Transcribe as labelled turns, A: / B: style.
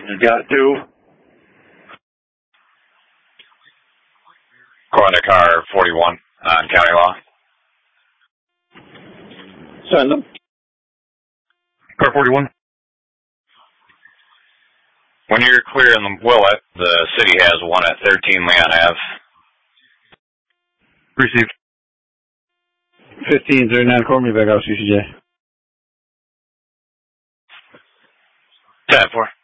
A: You got two.
B: Going to car 41 on County Law.
A: Send them.
B: Car 41. When you're clearing the Willett, the city has one at 13 Leon Ave.
A: Received. 1539, call me back out, CCJ.
B: 10-4.